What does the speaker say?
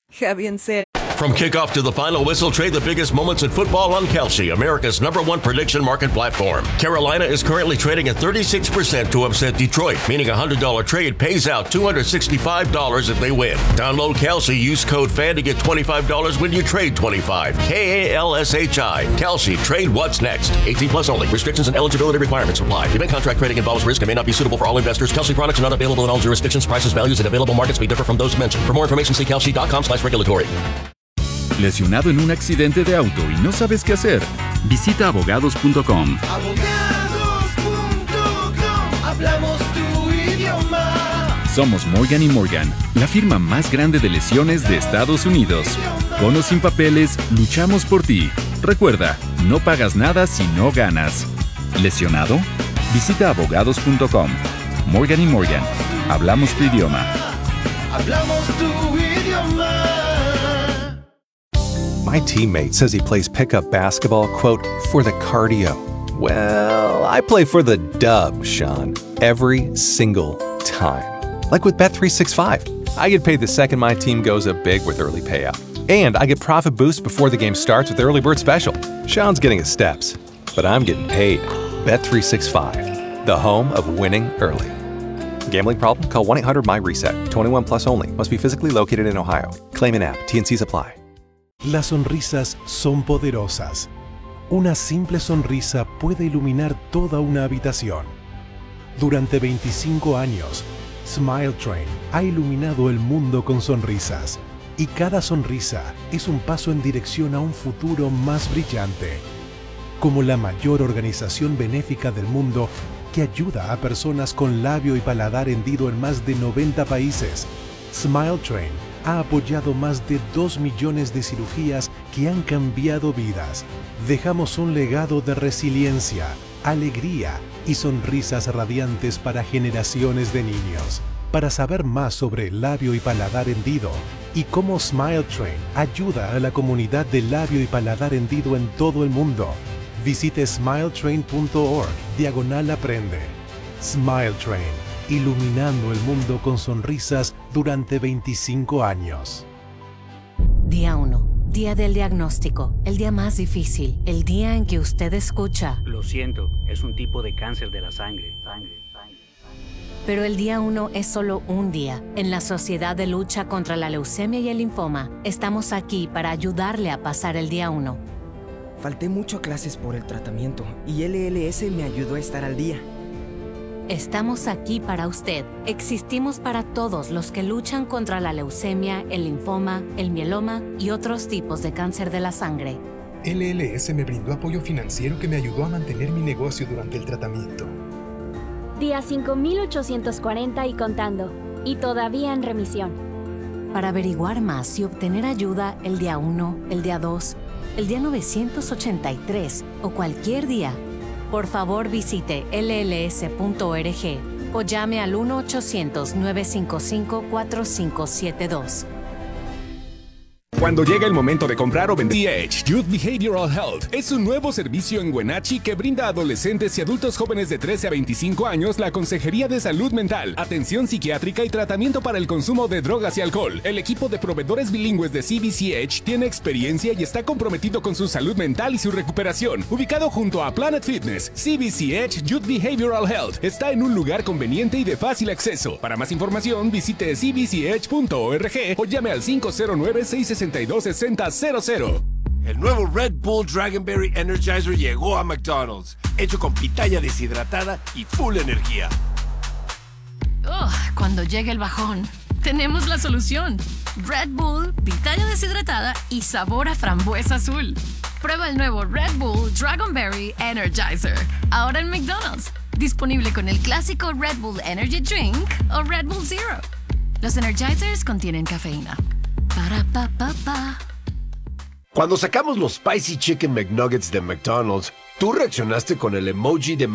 Bien serio. From kickoff to the final whistle, trade the biggest moments in football on Kalshi, America's #1 prediction market platform. Carolina is currently trading at 36% to upset Detroit, meaning a $100 trade pays out $265 if they win. Download Kalshi, use code FAN to get $25 when you trade $25. KALSHI. Kalshi, trade what's next. 18 plus only. Restrictions and eligibility requirements apply. Event contract trading involves risk and may not be suitable for all investors. Kalshi products are not available in all jurisdictions. Prices, values, and available markets may differ from those mentioned. For more information, see kalshi.com/regulatory. ¿Lesionado en un accidente de auto y no sabes qué hacer? Visita abogados.com. Hablamos tu idioma. Somos Morgan & Morgan, la firma más grande de lesiones de Estados Unidos. Con o sin papeles, luchamos por ti. Recuerda, no pagas nada si no ganas. ¿Lesionado? Visita abogados.com. Morgan & Morgan. Hablamos tu idioma. Hablamos tu idioma. My teammate says he plays pickup basketball, quote, for the cardio. Well, I play for the dub, Sean, every single time. Like with Bet365. I get paid the second my team goes up big with early payout. And I get profit boost before the game starts with Early Bird Special. Sean's getting his steps, but I'm getting paid. Bet365, the home of winning early. Gambling problem? Call 1-800-MY-RESET. 21 plus only. Must be physically located in Ohio. Claim in app. T&Cs apply. Las sonrisas son poderosas. Una simple sonrisa puede iluminar toda una habitación. Durante 25 años, Smile Train ha iluminado el mundo con sonrisas. Y cada sonrisa es un paso en dirección a un futuro más brillante. Como la mayor organización benéfica del mundo que ayuda a personas con labio y paladar hendido en más de 90 países, Smile Train ha apoyado más de 2 millones de cirugías que han cambiado vidas. Dejamos un legado de resiliencia, alegría y sonrisas radiantes para generaciones de niños. Para saber más sobre el labio y paladar hendido y cómo Smile Train ayuda a la comunidad de labio y paladar hendido en todo el mundo, visite smiletrain.org/aprende. Smile Train, iluminando el mundo con sonrisas durante 25 años. Día 1. Día del diagnóstico. El día más difícil. El día en que usted escucha: lo siento, es un tipo de cáncer de la sangre. Pero el día 1 es solo un día. En la Sociedad de Lucha contra la Leucemia y el Linfoma, estamos aquí para ayudarle a pasar el día 1. Falté mucho a clases por el tratamiento y LLS me ayudó a estar al día. Estamos aquí para usted. Existimos para todos los que luchan contra la leucemia, el linfoma, el mieloma y otros tipos de cáncer de la sangre. LLS me brindó apoyo financiero que me ayudó a mantener mi negocio durante el tratamiento. Día 5840 y contando. Y todavía en remisión. Para averiguar más y obtener ayuda el día 1, el día 2, el día 983 o cualquier día, por favor visite lls.org o llame al 1-800-955-4572. Cuando llega el momento de comprar o vender, CH Youth Behavioral Health es un nuevo servicio en Wenatchee que brinda a adolescentes y adultos jóvenes de 13 a 25 años la consejería de salud mental, atención psiquiátrica y tratamiento para el consumo de drogas y alcohol. El equipo de proveedores bilingües de CBCH tiene experiencia y está comprometido con su salud mental y su recuperación. Ubicado junto a Planet Fitness, CBCH Youth Behavioral Health está en un lugar conveniente y de fácil acceso. Para más información, visite cbch.org o llame al 509-662-6000. El nuevo Red Bull Dragonberry Energizer llegó a McDonald's, hecho con pitaya deshidratada y full energía. Cuando llegue el bajón, tenemos la solución. Red Bull, pitaya deshidratada y sabor a frambuesa azul. Prueba el nuevo Red Bull Dragonberry Energizer, ahora en McDonald's. Disponible con el clásico Red Bull Energy Drink o Red Bull Zero. Los Energizers contienen cafeína. Cuando sacamos los Spicy Chicken McNuggets de McDonald's, tú reaccionaste con el emoji de